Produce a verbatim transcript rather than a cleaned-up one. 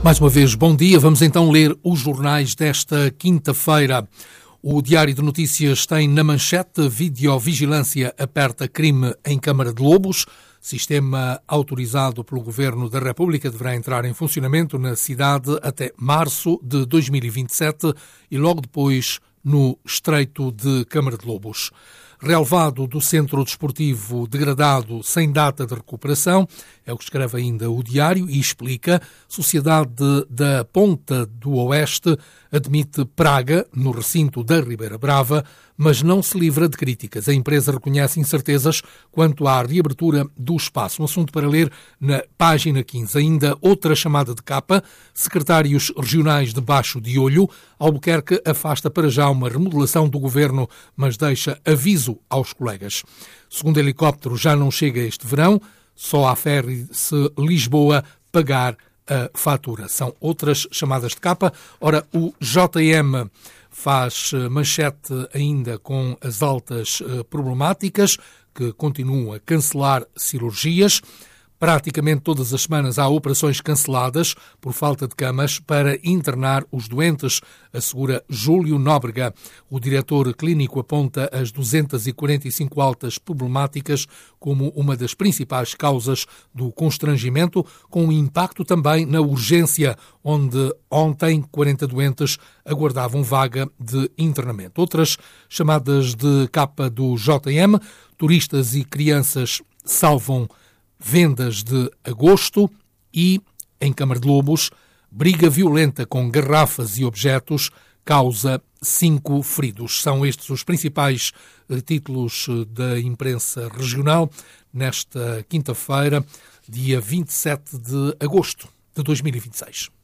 Mais uma vez, bom dia. Vamos então ler os jornais desta quinta-feira. O Diário de Notícias tem na manchete: videovigilância aperta crime em Câmara de Lobos. Sistema autorizado pelo Governo da República deverá entrar em funcionamento na cidade até março de dois mil e vinte e sete e logo depois no Estreito de Câmara de Lobos. Relevado do centro desportivo degradado sem data de recuperação, é o que escreve ainda o Diário e explica: Sociedade da Ponta do Oeste admite praga no recinto da Ribeira Brava, mas não se livra de críticas. A empresa reconhece incertezas quanto à reabertura do espaço. Um assunto para ler na página quinze. Ainda outra chamada de capa: secretários regionais debaixo de olho. Albuquerque afasta para já uma remodelação do governo, mas deixa aviso aos colegas. Segundo helicóptero já não chega este verão, só à ferry se Lisboa pagar a fatura. São outras chamadas de capa. Ora, o J M faz manchete ainda com as altas problemáticas, que continuam a cancelar cirurgias. Praticamente todas as semanas há operações canceladas por falta de camas para internar os doentes, assegura Júlio Nóbrega. O diretor clínico aponta as duzentas e quarenta e cinco altas problemáticas como uma das principais causas do constrangimento, com um impacto também na urgência, onde ontem quarenta doentes aguardavam vaga de internamento. Outras chamadas de capa do J M: turistas e crianças salvam vendas de agosto. E, em Câmara de Lobos, briga violenta com garrafas e objetos causa cinco feridos. São estes os principais eh, títulos da imprensa regional nesta quinta-feira, dia vinte e sete de agosto de dois mil e vinte e seis.